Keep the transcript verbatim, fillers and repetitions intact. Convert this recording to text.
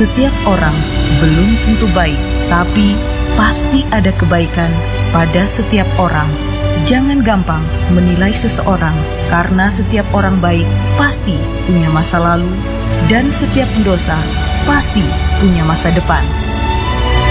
Setiap orang belum tentu baik, tapi pasti ada kebaikan pada setiap orang. Jangan gampang menilai seseorang, karena setiap orang baik pasti punya masa lalu, dan setiap pendosa pasti punya masa depan.